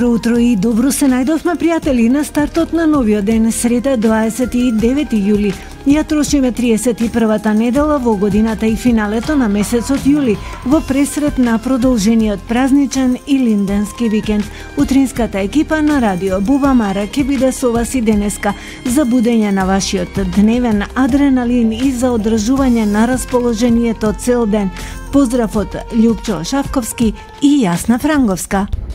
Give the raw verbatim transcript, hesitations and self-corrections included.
Утро и добро се најдовме, пријатели, на стартот на новиот ден, среда дваесет и девети јули. Ја трошиме триесет и првата недела во годината и финалето на месецот јули, во пресрет на продолжениот празничен и линденски викенд. Утринската екипа на Радио Буба Мара ќе биде со вас и денеска за будење на вашиот дневен адреналин и за одржување на расположението цел ден. Поздрав од Љупчо Шавковски и Јасна Франговска.